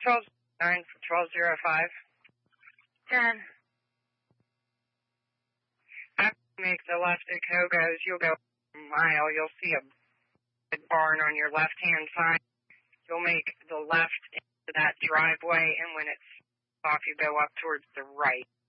1209 for 1205. 10. After you make the left at Kogo's, you'll go a mile. You'll see a big barn on your left-hand side. You'll make the left into that driveway, and when it's off, you go up towards the right.